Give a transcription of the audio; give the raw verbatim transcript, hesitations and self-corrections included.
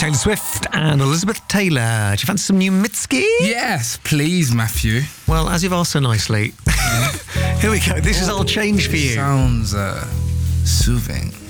Taylor Swift and Elizabeth Taylor. Do you fancy some new Mitski? Yes, please, Matthew. Well, as you've asked so nicely, here we go. This is All Change for You. Sounds uh, soothing.